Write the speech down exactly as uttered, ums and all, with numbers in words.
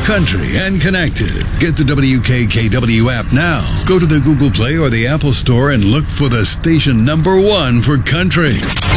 country and connected. Get the W K K W app now. Go to the Google Play or the Apple Store and look for the station number one for country.